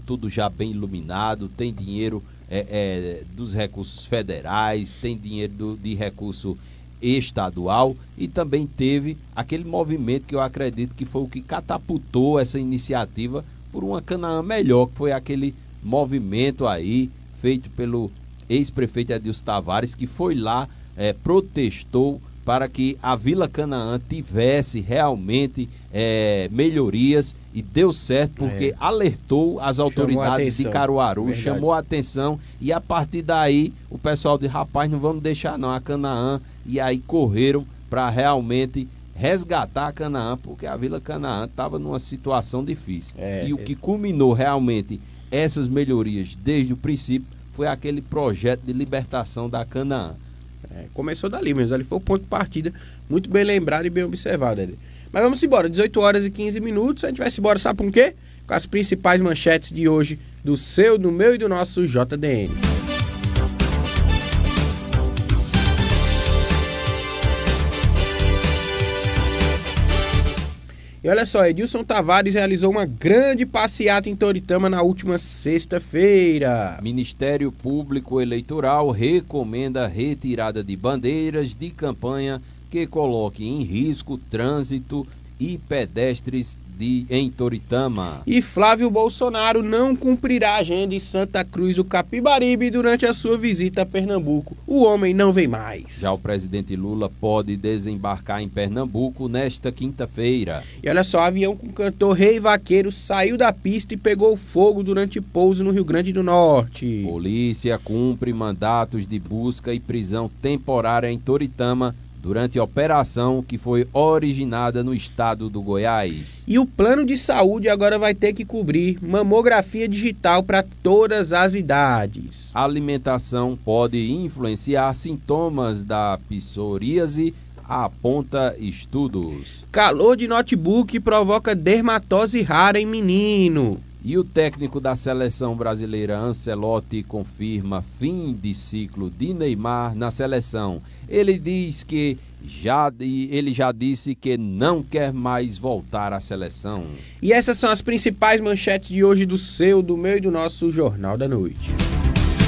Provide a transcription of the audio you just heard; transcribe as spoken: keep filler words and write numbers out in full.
tudo já bem iluminado, tem dinheiro é, é, dos recursos federais, tem dinheiro do, de recurso estadual e também teve aquele movimento que eu acredito que foi o que catapultou essa iniciativa por uma Canaã melhor, que foi aquele movimento aí feito pelo ex-prefeito Edilson Tavares, que foi lá, é, protestou para que a Vila Canaã tivesse realmente é, melhorias e deu certo porque é. alertou as autoridades de Caruaru, Verdade. chamou a atenção e a partir daí o pessoal disse, rapaz, não vamos deixar não a Canaã, e aí correram para realmente resgatar a Canaã, porque a Vila Canaã estava numa situação difícil. É, e o que culminou realmente essas melhorias desde o princípio foi aquele projeto de libertação da Canaã. É, começou dali mesmo, ali foi o ponto de partida, muito bem lembrado e bem observado ali. Mas vamos embora, dezoito horas e quinze minutos, a gente vai embora, sabe com o quê? Com as principais manchetes de hoje do seu, do meu e do nosso J D N. E olha só, Edilson Tavares realizou uma grande passeata em Toritama na última sexta-feira. Ministério Público Eleitoral recomenda a retirada de bandeiras de campanha que coloque em risco trânsito e pedestres de, em Toritama. E Flávio Bolsonaro não cumprirá a agenda em Santa Cruz do Capibaribe durante a sua visita a Pernambuco. O homem não vem mais. Já o presidente Lula pode desembarcar em Pernambuco nesta quinta-feira. E olha só, avião com o cantor Rei Vaqueiro saiu da pista e pegou fogo durante pouso no Rio Grande do Norte. Polícia cumpre mandatos de busca e prisão temporária em Toritama durante a operação que foi originada no estado do Goiás. E o plano de saúde agora vai ter que cobrir mamografia digital para todas as idades. A alimentação pode influenciar sintomas da psoríase, aponta estudos. Calor de notebook provoca dermatose rara em menino. E o técnico da seleção brasileira, Ancelotti, confirma fim de ciclo de Neymar na seleção. Ele diz que já, ele já disse que não quer mais voltar à seleção. E essas são as principais manchetes de hoje do seu, do meu e do nosso Jornal da Noite.